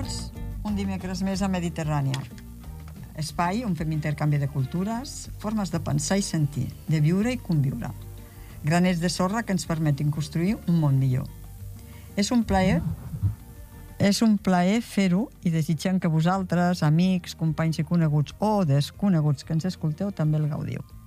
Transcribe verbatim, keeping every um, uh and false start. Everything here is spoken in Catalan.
Benvinguts un dimecres més a Mediterrània. Espai on fem intercanvi de cultures, formes de pensar i sentir, de viure i conviure. Graners de sorra que ens permetin construir un món millor. És un plaer, és un plaer fer-ho i desitgem que vosaltres, amics, companys i coneguts o desconeguts que ens escolteu també el gaudiu.